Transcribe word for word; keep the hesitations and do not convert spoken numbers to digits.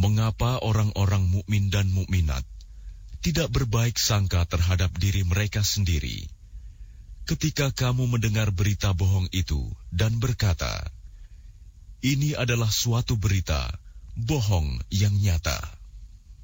Mengapa orang-orang mukmin dan mukminat tidak berbaik sangka terhadap diri mereka sendiri ketika kamu mendengar berita bohong itu dan berkata, ini adalah suatu berita bohong yang nyata.